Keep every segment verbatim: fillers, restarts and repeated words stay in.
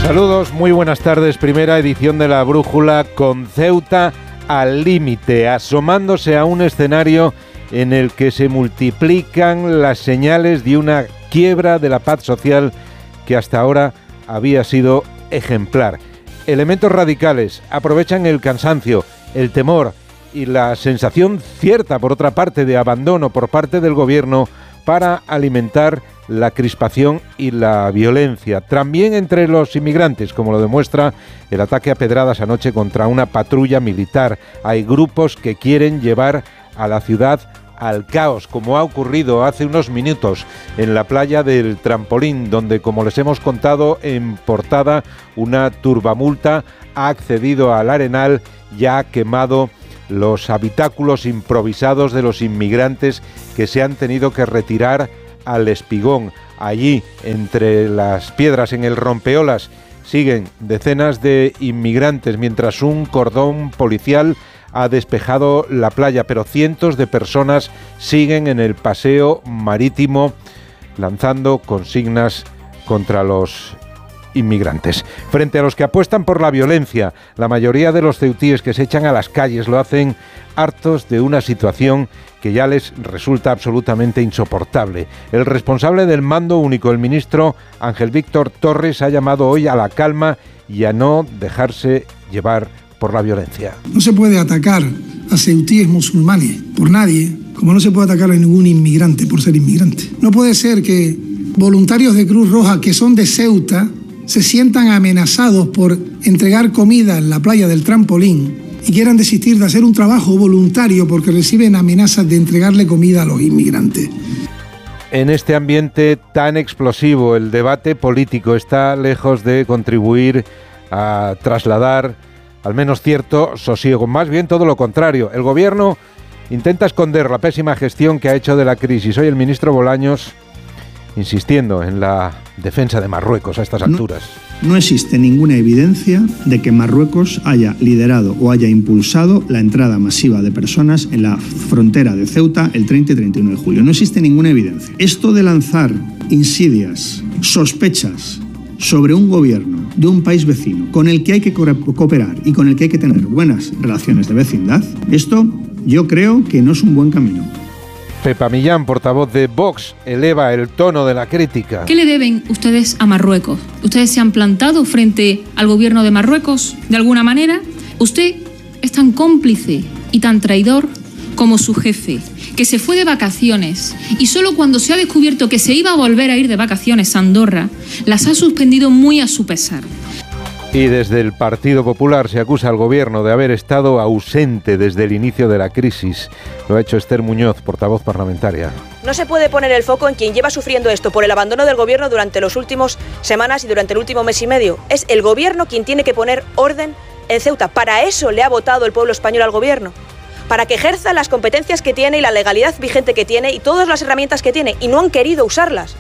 Saludos, muy buenas tardes. Primera edición de La Brújula con Ceuta al límite, asomándose a un escenario en el que se multiplican las señales de una quiebra de la paz social que hasta ahora había sido ejemplar. Elementos radicales aprovechan el cansancio, el temor y la sensación cierta, por otra parte, de abandono por parte del gobierno para alimentar la crispación y la violencia, también entre los inmigrantes, como lo demuestra el ataque a pedradas anoche contra una patrulla militar. Hay grupos que quieren llevar a la ciudad al caos, como ha ocurrido hace unos minutos en la playa del Trampolín, donde, como les hemos contado en portada, una turbamulta ha accedido al arenal y ha quemado los habitáculos improvisados de los inmigrantes que se han tenido que retirar al Espigón. Allí, entre las piedras, en el rompeolas, siguen decenas de inmigrantes, mientras un cordón policial ha despejado la playa, pero cientos de personas siguen en el paseo marítimo lanzando consignas contra los inmigrantes. Frente a los que apuestan por la violencia, la mayoría de los ceutíes que se echan a las calles lo hacen hartos de una situación que ya les resulta absolutamente insoportable. El responsable del mando único, el ministro Ángel Víctor Torres, ha llamado hoy a la calma y a no dejarse llevar por la violencia. No se puede atacar a ceutíes musulmanes por nadie, como no se puede atacar a ningún inmigrante por ser inmigrante. No puede ser que voluntarios de Cruz Roja que son de Ceuta se sientan amenazados por entregar comida en la playa del Trampolín y quieran desistir de hacer un trabajo voluntario porque reciben amenazas de entregarle comida a los inmigrantes. En este ambiente tan explosivo, el debate político está lejos de contribuir a trasladar al menos cierto sosiego. Más bien todo lo contrario. El gobierno intenta esconder la pésima gestión que ha hecho de la crisis. Hoy el ministro Bolaños insistiendo en la defensa de Marruecos a estas alturas. No, no existe ninguna evidencia de que Marruecos haya liderado o haya impulsado la entrada masiva de personas en la frontera de Ceuta el treinta y treinta y uno de julio. No existe ninguna evidencia. Esto de lanzar insidias, sospechas sobre un gobierno de un país vecino con el que hay que cooperar y con el que hay que tener buenas relaciones de vecindad, esto yo creo que no es un buen camino. Pepa Millán, portavoz de Vox, eleva el tono de la crítica. ¿Qué le deben ustedes a Marruecos? ¿Ustedes se han plantado frente al gobierno de Marruecos de alguna manera? Usted es tan cómplice y tan traidor como su jefe, que se fue de vacaciones y solo cuando se ha descubierto que se iba a volver a ir de vacaciones a Andorra, las ha suspendido muy a su pesar. Y desde el Partido Popular se acusa al gobierno de haber estado ausente desde el inicio de la crisis. Lo ha hecho Esther Muñoz, portavoz parlamentaria. No se puede poner el foco en quien lleva sufriendo esto por el abandono del gobierno durante las últimas semanas y durante el último mes y medio. Es el gobierno quien tiene que poner orden en Ceuta. Para eso le ha votado el pueblo español al gobierno. Para que ejerza las competencias que tiene y la legalidad vigente que tiene y todas las herramientas que tiene. Y no han querido usarlas.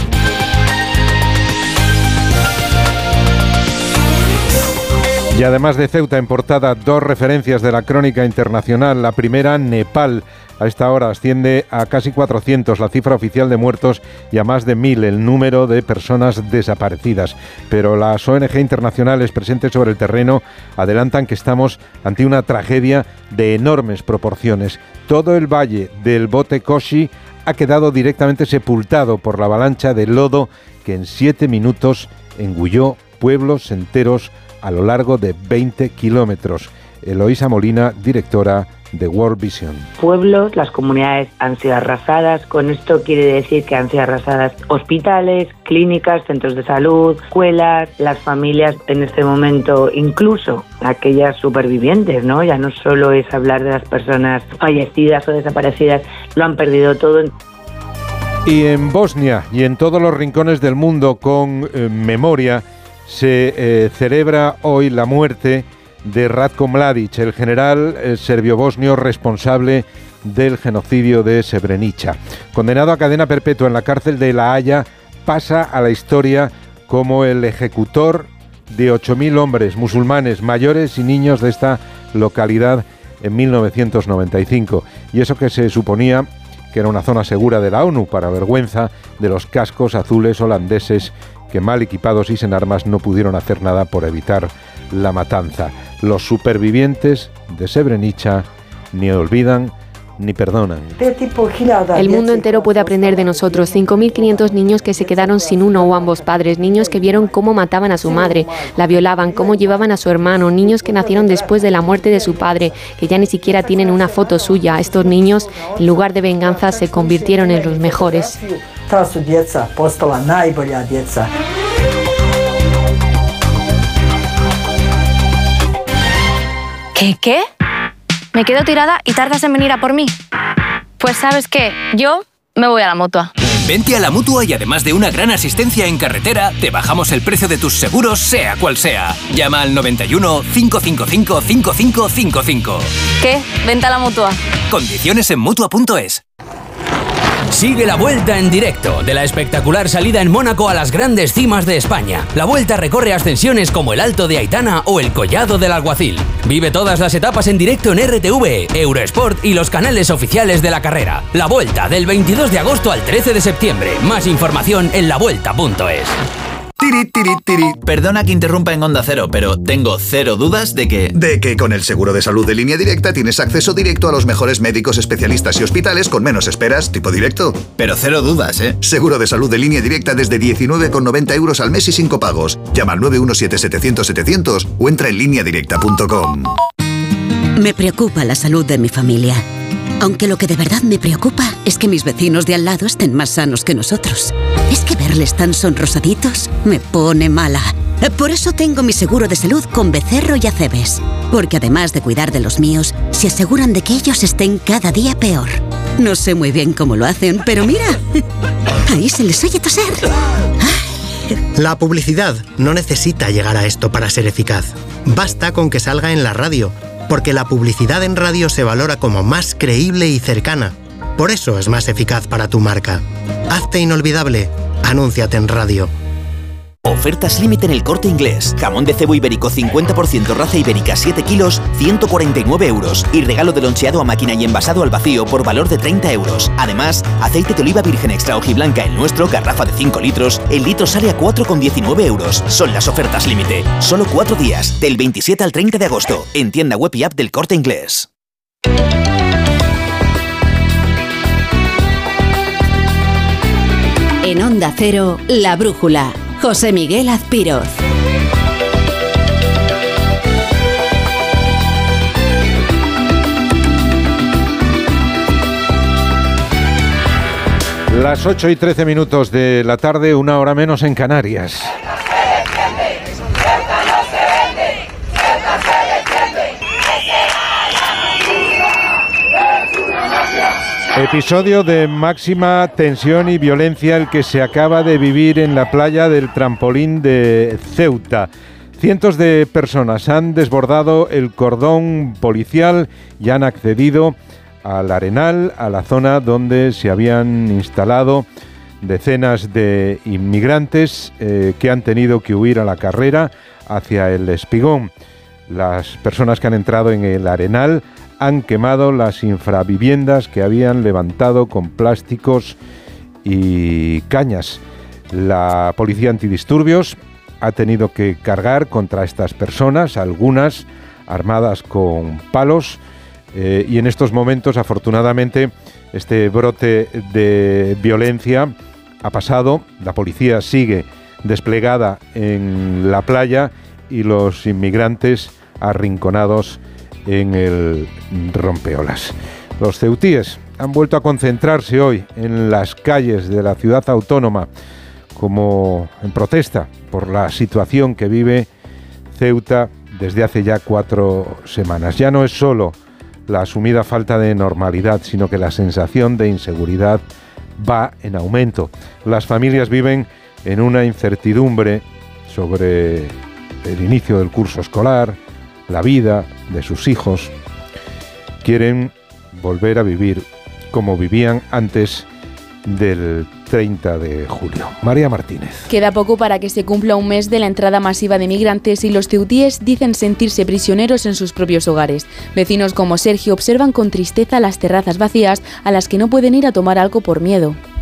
Y además de Ceuta, en portada, dos referencias de la crónica internacional. La primera, Nepal. A esta hora asciende a casi cuatrocientos la cifra oficial de muertos y a más de mil el número de personas desaparecidas. Pero las O N Ge internacionales presentes sobre el terreno adelantan que estamos ante una tragedia de enormes proporciones. Todo el valle del Bote Koshi ha quedado directamente sepultado por la avalancha de lodo que en siete minutos engulló pueblos enteros a lo largo de veinte kilómetros. Eloísa Molina, directora de World Vision. Pueblos, las comunidades han sido arrasadas. Con esto quiere decir que han sido arrasadas hospitales, clínicas, centros de salud, escuelas, las familias en este momento, incluso aquellas supervivientes, ¿no? Ya no solo es hablar de las personas fallecidas o desaparecidas, lo han perdido todo. Y en Bosnia y en todos los rincones del mundo con eh, memoria se eh, celebra hoy la muerte de Ratko Mladic, el general eh, serbio-bosnio responsable del genocidio de Srebrenica. Condenado a cadena perpetua en la cárcel de La Haya, pasa a la historia como el ejecutor de ocho mil hombres musulmanes, mayores y niños de esta localidad en mil novecientos noventa y cinco. Y eso que se suponía que era una zona segura de la ONU, para vergüenza de los cascos azules holandeses que mal equipados y sin armas no pudieron hacer nada por evitar la matanza. Los supervivientes de Srebrenica ni olvidan ni perdonan. El mundo entero puede aprender de nosotros. cinco mil quinientos niños que se quedaron sin uno o ambos padres, niños que vieron cómo mataban a su madre, la violaban, cómo llevaban a su hermano, niños que nacieron después de la muerte de su padre, que ya ni siquiera tienen una foto suya. Estos niños, en lugar de venganza, se convirtieron en los mejores. ¿Qué? ¿Qué? ¿Me quedo tirada y tardas en venir a por mí? Pues ¿sabes qué? Yo me voy a la Mutua. Vente a la Mutua y además de una gran asistencia en carretera, te bajamos el precio de tus seguros, sea cual sea. Llama al noventa y uno, cinco cinco cinco, cinco cinco cinco cinco. ¿Qué? Vente a la Mutua. Condiciones en Mutua punto es. Sigue la Vuelta en directo, de la espectacular salida en Mónaco a las grandes cimas de España. La Vuelta recorre ascensiones como el Alto de Aitana o el Collado del Alguacil. Vive todas las etapas en directo en R T V, Eurosport y los canales oficiales de la carrera. La Vuelta, del veintidós de agosto al trece de septiembre. Más información en la vuelta punto es. Tiri, tiri, tiri. Perdona que interrumpa en Onda Cero, pero tengo cero dudas de que... De que con el seguro de salud de Línea Directa tienes acceso directo a los mejores médicos, especialistas y hospitales con menos esperas, tipo directo. Pero cero dudas, ¿eh? Seguro de salud de Línea Directa desde diecinueve con noventa euros al mes y sin copagos. Llama al nueve uno siete, setecientos, setecientos o entra en línea directa punto com. Me preocupa la salud de mi familia. Aunque lo que de verdad me preocupa es que mis vecinos de al lado estén más sanos que nosotros. Es que verles tan sonrosaditos me pone mala. Por eso tengo mi seguro de salud con Becerro y Acebes. Porque además de cuidar de los míos, se aseguran de que ellos estén cada día peor. No sé muy bien cómo lo hacen, pero mira, ahí se les oye toser. La publicidad no necesita llegar a esto para ser eficaz. Basta con que salga en la radio. Porque la publicidad en radio se valora como más creíble y cercana. Por eso es más eficaz para tu marca. Hazte inolvidable. Anúnciate en radio. Ofertas límite en El Corte Inglés. Jamón de cebo ibérico cincuenta por ciento raza ibérica siete kilos, ciento cuarenta y nueve euros. Y regalo de loncheado a máquina y envasado al vacío por valor de treinta euros. Además, aceite de oliva virgen extra hojiblanca el nuestro, garrafa de cinco litros. El litro sale a cuatro con diecinueve euros. Son las ofertas límite. Solo cuatro días, del veintisiete al treinta de agosto. En tienda web y app del Corte Inglés. En Onda Cero, La Brújula. José Miguel Azpiroz. Las ocho y trece minutos de la tarde, una hora menos en Canarias. Episodio de máxima tensión y violencia el que se acaba de vivir en la playa del Trampolín de Ceuta. Cientos de personas han desbordado el cordón policial y han accedido al Arenal, a la zona donde se habían instalado decenas de inmigrantes eh, que han tenido que huir a la carrera hacia el Espigón. Las personas que han entrado en el Arenal han quemado las infraviviendas que habían levantado con plásticos y cañas. La policía antidisturbios ha tenido que cargar contra estas personas, algunas armadas con palos, eh, y en estos momentos, afortunadamente, este brote de violencia ha pasado. La policía sigue desplegada en la playa y los inmigrantes arrinconados en el rompeolas. Los ceutíes han vuelto a concentrarse hoy en las calles de la ciudad autónoma como en protesta por la situación que vive Ceuta desde hace ya cuatro semanas. Ya no es solo la asumida falta de normalidad, sino que la sensación de inseguridad va en aumento. Las familias viven en una incertidumbre sobre el inicio del curso escolar, la vida de sus hijos. Quieren volver a vivir como vivían antes del treinta de julio. María Martínez. Queda poco para que se cumpla un mes de la entrada masiva de migrantes y los ceutíes dicen sentirse prisioneros en sus propios hogares. Vecinos como Sergio observan con tristeza las terrazas vacías a las que no pueden ir a tomar algo por miedo.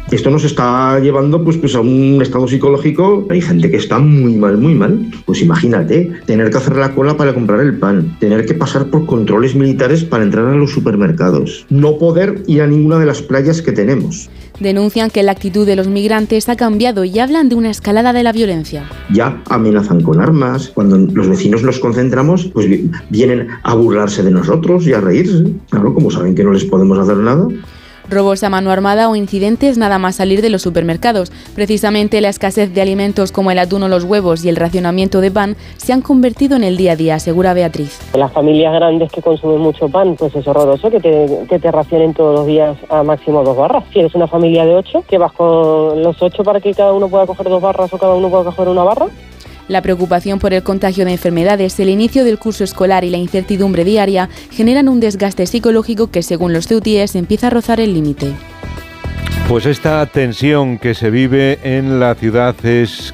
Esto nos está llevando pues, pues a un estado psicológico. Hay gente que está muy mal, muy mal. Pues imagínate, tener que hacer la cola para comprar el pan, tener que pasar por controles militares para entrar a los supermercados, no poder ir a ninguna de las playas que tenemos. Denuncian que la actitud de los migrantes ha cambiado y hablan de una escalada de la violencia. Ya amenazan con armas. Cuando los vecinos nos concentramos, pues vienen a burlarse de nosotros y a reírse. Claro, como saben que no les podemos hacer nada. Robos a mano armada o incidentes nada más salir de los supermercados. Precisamente la escasez de alimentos como el atún o los huevos y el racionamiento de pan se han convertido en el día a día, asegura Beatriz. Las familias grandes que consumen mucho pan, pues es horroroso que te, que te racionen todos los días a máximo dos barras. Si eres una familia de ocho, que vas con los ocho para que cada uno pueda coger dos barras o cada uno pueda coger una barra. La preocupación por el contagio de enfermedades, el inicio del curso escolar y la incertidumbre diaria generan un desgaste psicológico que, según los ceutíes, empieza a rozar el límite. Pues esta tensión que se vive en la ciudad es